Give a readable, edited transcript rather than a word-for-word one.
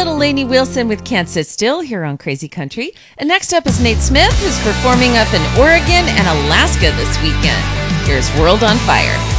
little Lainey Wilson with Can't Sit Still here on Crazy Country. And next up is Nate Smith, who's performing up in Oregon and Alaska this weekend. Here's World on Fire.